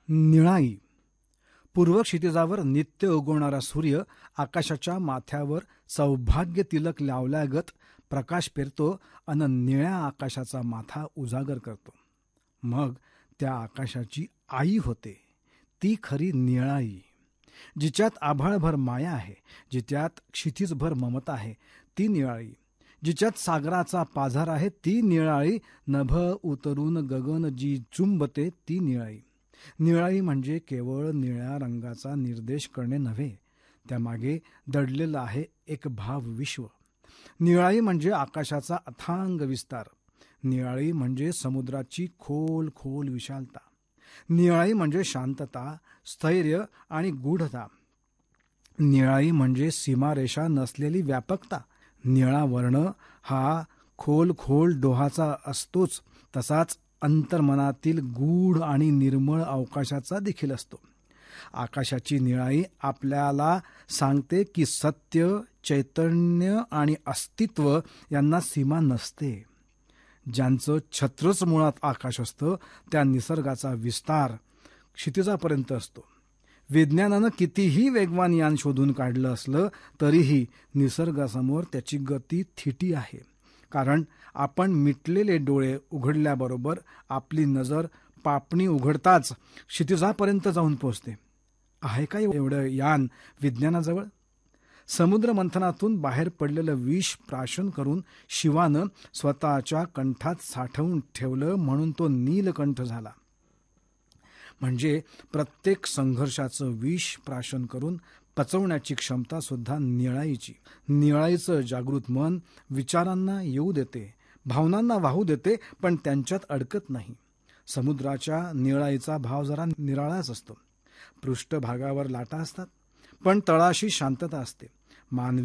निळाई. पूर्व क्षितिजावर नित्य उगवणारा सूर्य आकाशाच्या माथ्यावर सौभाग्य तिलक लावल्यागत प्रकाश पेरतो अन निळ्या आकाशाचा माथा उजागर करतो. मग त्या आकाशाची आई होते ती खरी निळाई. जिच्यात आभाळभर माया आहे, जिच्यात क्षितिजभर ममता आहे ती निळाई. जिच्यात सागराचा पाझर आहे ती निळाई. नभ उतरून गगन जी चुंबते ती निळाई. निळाई म्हणजे केवळ निळ्या रंगाचा निर्देश करणे नव्हे, त्यामागे दडलेलं आहे एक भावविश्व. निळाई म्हणजे आकाशाचा अथांग विस्तार. निळाई म्हणजे समुद्राची खोल खोल विशालता. निळाई म्हणजे शांतता, स्थैर्य आणि गूढता. निळाई म्हणजे सीमारेषा नसलेली व्यापकता. निळा वर्ण हा खोल खोल डोहाचा असतोच, तसाच अंतर्मनातील गूढ आणि निर्मळ अवकाशाचा देखील असतो. आकाशाची निळाई आपल्याला सांगते की सत्य, चैतन्य आणि अस्तित्व यांना सीमा नसते. ज्यांचं छत्रच मुळात आकाश असतं त्या निसर्गाचा विस्तार क्षितिजापर्यंत असतो. विज्ञानानं कितीही वेगवान यान शोधून काढलं असलं तरीही निसर्गासमोर त्याची गती थिटी आहे. कारण आपण मिटलेले डोळे उघडल्याबरोबर आपली नजर पापणी उघडताच क्षितिजापर्यंत जाऊन पोचते. आहे का एवढं यान विज्ञानाजवळ? समुद्र मंथनातून बाहेर पडलेलं विष प्राशन करून शिवानं स्वतःच्या कंठात साठवून ठेवलं म्हणून तो नीलकंठ झाला. म्हणजे प्रत्येक संघर्षाचं विष प्राशन करून पचवण्याची क्षमता सुद्धा निळाईची. निळाईचं जागृत मन विचारांना येऊ देते, भावनांना वाहू देते, पण त्यांच्यात अडकत नाही. समुद्राच्या निळाईचा भाव जरा निराळाच असतो. पृष्ठभागावर लाटा असतात, पण तळाशी शांतता असते. मानवी